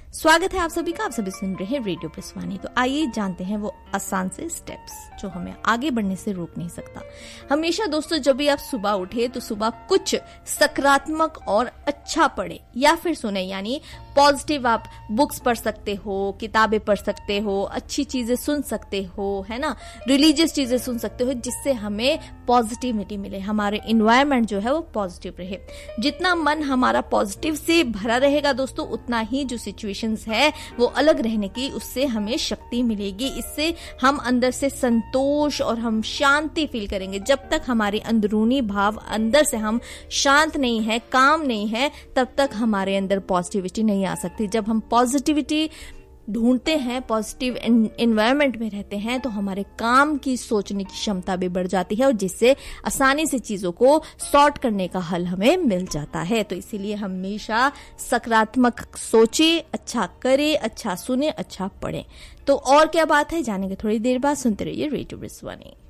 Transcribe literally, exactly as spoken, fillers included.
स्वागत है आप सभी का। आप सभी सुन रहे हैं रेडियो प्रसवानी। तो आइए जानते हैं वो आसान से स्टेप्स जो हमें आगे बढ़ने से रोक नहीं सकता। हमेशा दोस्तों जब भी आप सुबह उठे तो सुबह कुछ सकारात्मक और अच्छा पढ़े या फिर सुने, यानी पॉजिटिव। आप बुक्स पढ़ सकते हो, किताबें पढ़ सकते हो, अच्छी चीजें सुन सकते हो, है ना, रिलीजियस चीजें सुन सकते हो, जिससे हमें पॉजिटिविटी मिले, हमारे इन्वायरमेंट जो है वो पॉजिटिव रहे। जितना मन हमारा पॉजिटिव से भरा रहेगा दोस्तों, उतना ही जो सिचुएशंस है वो अलग रहने की उससे हमें शक्ति मिलेगी। इससे हम अंदर से संतोष और हम शांति फील करेंगे। जब तक हमारे अंदरूनी भाव अंदर से हम शांत नहीं है, काम नहीं है, तब तक हमारे अंदर पॉजिटिविटी नहीं आ सकती। जब हम पॉजिटिविटी ढूंढते हैं, पॉजिटिव एनवायरनमेंट में रहते हैं, तो हमारे काम की सोचने की क्षमता भी बढ़ जाती है और जिससे आसानी से चीजों को सॉर्ट करने का हल हमें मिल जाता है। तो इसीलिए हमेशा सकारात्मक सोचे, अच्छा करे, अच्छा सुने, अच्छा पढ़े। तो और क्या बात है, जानेंगे थोड़ी देर बाद। सुनते रहिए रेडियो प्रसवानी।